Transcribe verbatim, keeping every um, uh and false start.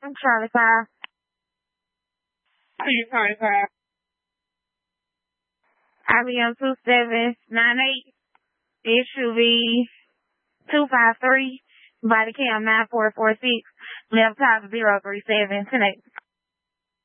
I'm Charlie five. You Charlie five. I B M two seven nine eight. It should be two five three. Body cam nine four four six. Left top zero three seven. Connect.